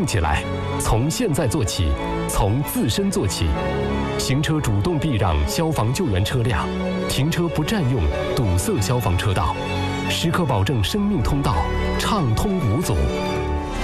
起来，从现在做起，从自身做起。行车主动避让消防救援车辆，停车不占用堵塞消防车道，时刻保证生命通道畅通无阻。